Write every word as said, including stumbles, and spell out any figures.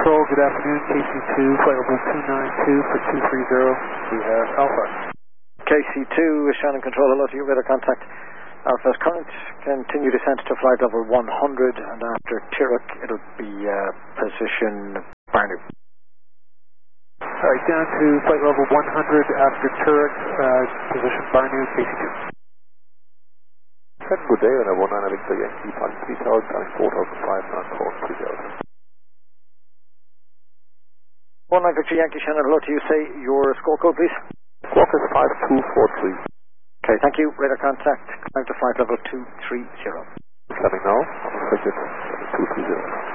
Control, good afternoon, K C two, flight level two nine two for two three zero, we have Alpha. K C two, Shannon Control, hello to you, radar contact. Alpha's current, continue descent to flight level one hundred, and after Tiruk, it'll be uh, position Barnew. Alright, down to flight level one hundred after Tiruk, uh, position Barnew, K C two. Good day, and I one nine Victor Yankee, pilot three thousand, coming four thousand five, nine four three zero. one nine Victor Yankee, Shannon, hello to you, say your score code please. Squawk is five two four three. Okay, thank you, radar contact, climb to flight level two three zero. Coming now, on the circuit, two three zero.